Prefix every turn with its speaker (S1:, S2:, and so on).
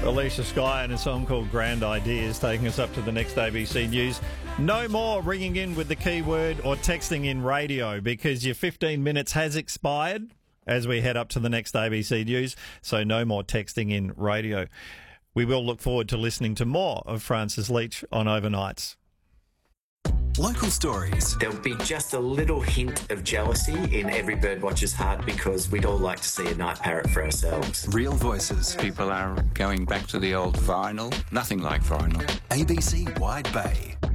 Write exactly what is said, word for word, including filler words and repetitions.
S1: Alicia Skye and a song called Grand Ideas, taking us up to the next A B C News. No more ringing in with the keyword or texting in radio, because your fifteen minutes has expired as we head up to the next A B C News, so no more texting in radio. We will look forward to listening to more of Francis Leach on Overnights.
S2: Local stories.
S3: There'll be just a little hint of jealousy in every birdwatcher's heart, because we'd all like to see a night parrot for ourselves.
S2: Real voices.
S4: People are going back to the old vinyl. Nothing like vinyl.
S2: A B C Wide Bay.